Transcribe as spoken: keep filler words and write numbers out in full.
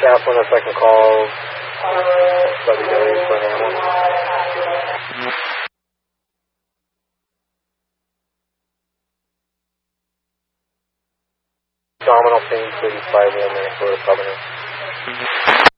Shaft one, if I can call W W for an animal. Abdominal pain, thirty-five, Minnesota Governor.